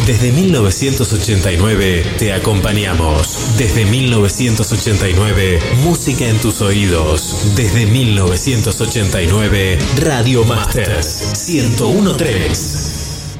Desde 1989 te acompañamos. Desde 1989, música en tus oídos. Desde 1989, Radio Masters 1013.